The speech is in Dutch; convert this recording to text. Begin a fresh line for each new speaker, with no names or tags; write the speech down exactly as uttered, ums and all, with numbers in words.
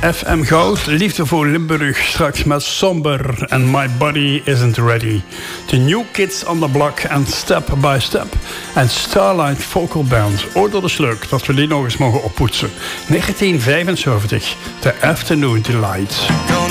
F M Goud, liefde voor Limburg, straks met Somber en My Body Isn't Ready. The New Kids on the Block en Step by Step. En Starlight Vocal Band. Oor door de sluk dat we die nog eens mogen oppoetsen. negentien vijfenzeventig, The Afternoon Delight.